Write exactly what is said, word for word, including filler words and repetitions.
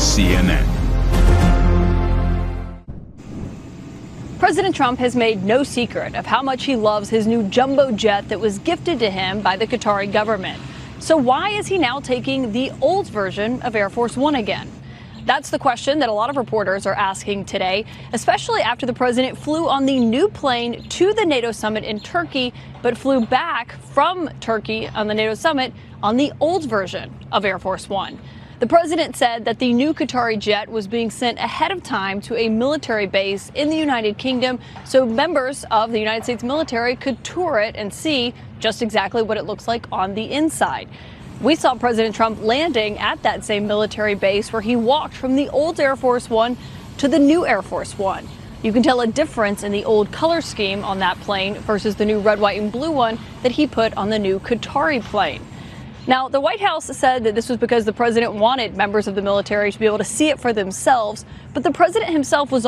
C N N. President Trump has made no secret of how much he loves his new jumbo jet that was gifted to him by the Qatari government. So why is he now taking the old version of Air Force One again? That's the question that a lot of reporters are asking today, especially after the president flew on the new plane to the NATO summit in Turkey, but flew back from Turkey on the NATO summit on the old version of Air Force One. The president said that the new Qatari jet was being sent ahead of time to a military base in the United Kingdom so members of the United States military could tour it and see just exactly what it looks like on the inside. We saw President Trump landing at that same military base where he walked from the old Air Force One to the new Air Force One. You can tell a difference in the old color scheme on that plane versus the new red, white, and blue one that he put on the new Qatari plane. Now, the White House said that this was because the president wanted members of the military to be able to see it for themselves, but the president himself was